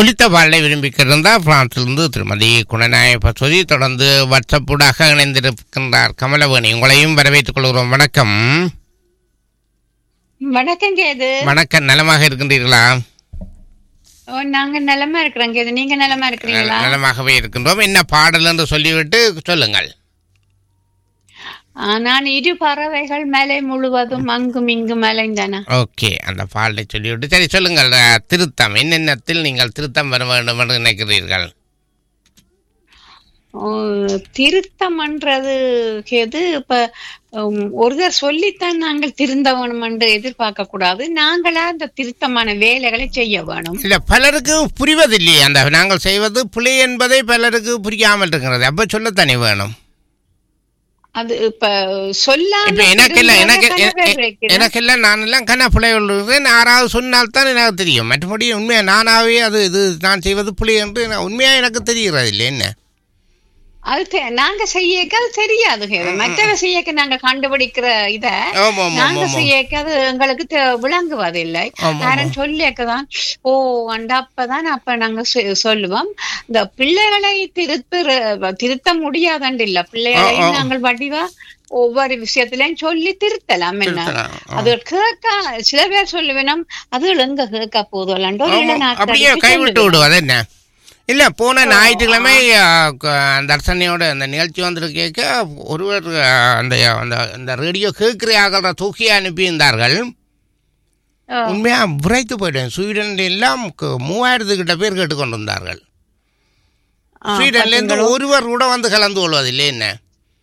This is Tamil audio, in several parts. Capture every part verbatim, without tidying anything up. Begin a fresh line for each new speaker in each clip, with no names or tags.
ஒலித்த பாடலை விரும்பிக்கிருந்தார் பிரான்சிலிருந்து திருமதி குணநாய பசுதி. தொடர்ந்து வாட்ஸ்அப்புடாக இணைந்திருக்கின்றார் கமலவேணி. உங்களையும் வரவேற்றுக் கொள்கிறோம். வணக்கம்.
வணக்கம் கேது.
வணக்கம். நலமாக இருக்கின்றீர்களா?
நாங்க நலமா இருக்கிறோம் கேது. நீங்க நலமா இருக்கிறீங்களா?
நலமாகவே இருக்கின்றோம். என்ன பாடல் என்று சொல்லிவிட்டு சொல்லுங்கள்.
நான் இரு பறவைகள் மலை முழுவதும் அங்கும் இங்கும் அலைந்தன.
ஓகே, அந்த பாடலை சொல்லிவிட்டு சரி சொல்லுங்கள். திருத்தம் என்னென்னத்தில் நீங்கள் திருத்தம் வர வேண்டும் என்று நினைக்கிறீர்கள்?
திருத்தம்ன்றது கேது இப்ப ஒருத்தர் சொல்லித்தான் நாங்கள் திருந்த வேணும் என்று எதிர்பார்க்க கூடாது. நாங்களா அந்த திருத்தமான வேலைகளை செய்ய வேணும்.
இல்ல, பலருக்கு புரிவதில்லையே. அந்த நாங்கள் செய்வது பிழை என்பதை பலருக்கு புரியாமல் இருக்கிறது. அப்ப சொல்லத்தானே வேணும்.
அது இப்ப சொல்லாம
எனக்கெல்லாம் எனக்கு எனக்கெல்லாம் நான் எல்லாம் கண்ணா பிள்ளை யாராவது சொன்னால்தான் எனக்கு தெரியும். மற்றபடி உண்மையா நானாவே அது இது நான் செய்வது பிள்ளை என்று உண்மையா எனக்கு தெரிகிறது இல்லை. என்ன
அது நாங்க செய்யக்க அது தெரியாது. மற்றவ செய்யக்க நாங்க கண்டுபிடிக்கிற இத நாங்க செய்யக்க அது எங்களுக்கு விளங்குவதில்லை. யாரும் சொல்லியக்கதான் ஓ அண்ட அப்பதான் அப்ப நாங்க சொல்லுவோம். இந்த பிள்ளைகளை திருத்த திருத்த முடியாதாண்டு இல்ல, பிள்ளைகளையும் நாங்கள் வடிவா ஒவ்வொரு விஷயத்திலையும் சொல்லி திருத்தலாம். என்ன அது கேட்க சில பேர் சொல்லுவேனும் அது எங்க கேட்க போதும்
கைவிட்டு விடுவது. என்ன இல்லை, போன ஞாயிற்றுக்கிழமை தர்சனையோட அந்த நிகழ்ச்சி வந்துருக்க ஒருவர் அந்த அந்த ரேடியோ கேட்கிற தூக்கி அனுப்பியிருந்தார்கள். உண்மையா விரைத்து போயிட்டேன். ஸ்வீடன் எல்லாம் மூவாயிரத்துக்கிட்ட பேர் கேட்டுக்கொண்டு வந்தார்கள். ஸ்வீடன்ல இருந்து ஒருவர் கூட வந்து கலந்து கொள்வதில்லை. என்ன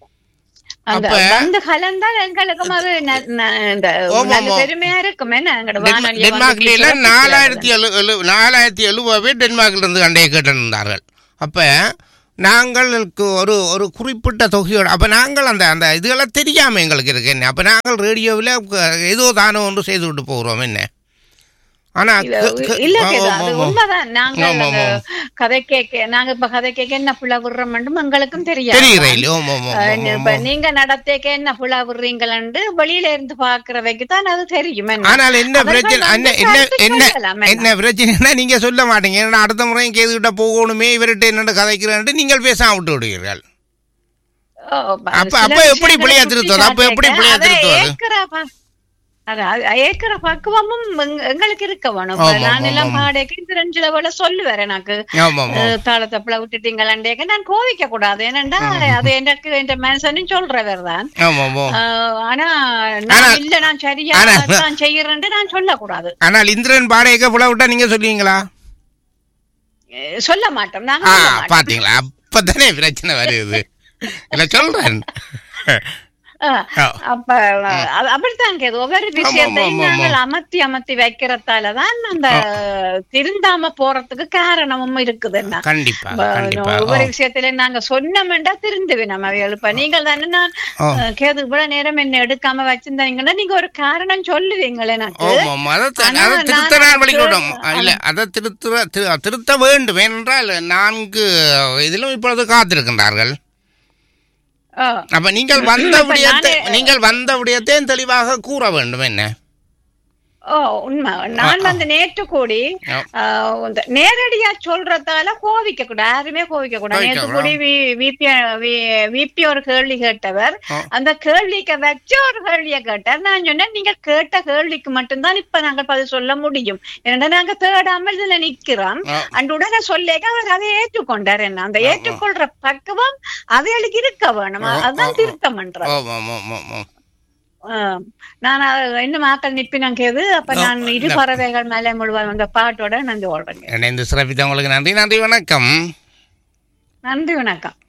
நாலாயிரத்தி எழு நாலாயிரத்தி எழுபது பேர் டென்மார்க்ல இருந்து அண்டையை கேட்டிருந்தார்கள். அப்ப நாங்களுக்கு ஒரு ஒரு குறிப்பிட்ட தொகையோடு அப்ப நாங்கள் அந்த அந்த இதுகளை தெரியாம எங்களுக்கு இருக்கு. என்ன அப்ப நாங்கள் ரேடியோவில் ஏதோ தானோ ஒன்று செய்து விட்டு போகிறோம். என்ன ஆனா
இல்ல அது உண்மைதான். நாங்க கதை கேட்க நாங்க இப்ப கதை கேட்க என்ன புள்ள விடுறோம் எங்களுக்கும் தெரியாது. நீங்க நடத்தேக்க என்ன புள்ள விடுறீங்களு வெளியில இருந்து பாக்குறவைக்கு தான் அது தெரியும்.
ஆனால் என்ன பிரச்சனை என்ன என்ன பிரச்சனைனா நீங்க சொல்ல மாட்டீங்க. ஏன்னா அடுத்த முறையும் கேதுகிட்ட போகணுமே இவர்கிட்ட என்ன கதைக்கிறேன் நீங்கள் பேசாம விட்டு விடுவீர்கள். அப்ப அப்ப எப்படி பிள்ளையா திருத்துவது? அப்ப எப்படி பிள்ளையா திருத்துவது?
ஏற்கிற பக்குவமும் எங்களுக்கு இருக்க வேணும். நான் எல்லாம் பாடேக்க சொல்லுவேன். எனக்கு தாளத்தப்பள விட்டுட்டீங்களாண்டேக்க நான் கோவிக்க கூடாது. ஏனண்டா அது எனக்கு என் மனுஷனும் சொல்றவர் தான். ஆனா நான் இல்ல நான் சரியா நான் செய்யறேன் நான் சொல்லக்கூடாது.
ஆனால் இந்திரன் பாடேக்க புல விட்டா நீங்க சொல்லுவீங்களா?
சொல்ல மாட்டோம். நாங்க
பாத்தீங்களா, அப்பதானே பிரச்சனை வருது. இல்ல சொல்றேன்.
அப்ப அப்படித்தான் கேது. ஒவ்வொரு விஷயத்தையும் நாங்கள் அமர்த்தி அமர்த்தி வைக்கிறதாலதான் அந்த திருந்தாம போறதுக்கு காரணமும் இருக்குதுன்னா. ஒவ்வொரு விஷயத்தில நாங்க சொன்னோம்டா திருந்துவேன் நம்ம எழுப்ப. நீங்கள் தானே நான் கேது இவ்வளவு நேரம் என்ன எடுக்காம வச்சிருந்தீங்கன்னா நீங்க ஒரு காரணம் சொல்லுவீங்களே.
திருத்த வேண்டும் என்றால் நான்கு இதிலும் இப்பொழுது காத்திருக்கின்றார்கள். அப்ப நீங்கள் வந்த விடயத்தை நீங்கள் வந்த விடயத்தை தெளிவாக கூற வேண்டும். என்ன
ஓ உண்மை. நான் வந்து நேற்று கூடி நேரடியா சொல்றதால கோவிக்க கூடாது. யாருமே கோவிக்க கூடாது. நேற்று கூடி விபி ஒரு கேள்வி கேட்டவர் அந்த கேள்விக்கு வச்சு ஒரு கேள்வியை கேட்டார். நான் சொன்னேன் நீங்க கேட்ட கேள்விக்கு மட்டும்தான் இப்ப நாங்கள் பதில் சொல்ல முடியும். ஏன்னா நாங்க தேடாமல் இதுல நிக்கிறோம். அண்ட் உடனே சொல்லேக்க அவர் அதை ஏற்றுக்கொண்டார். என்ன அந்த ஏற்றுக்கொள்ற பக்குவம் அவைகளுக்கு இருக்க வேணும். அதுதான் திருத்தம் பண்றோம். நான் இன்னும் ஆக்கள் நிப்பினான் கேது. அப்ப நான் இரு பறவைகள் மேலே முழுவதும் அந்த பாட்டோட நன்றி ஓடுறேன்.
சிறப்பித்த உங்களுக்கு நன்றி. நன்றி, வணக்கம்.
நன்றி, வணக்கம்.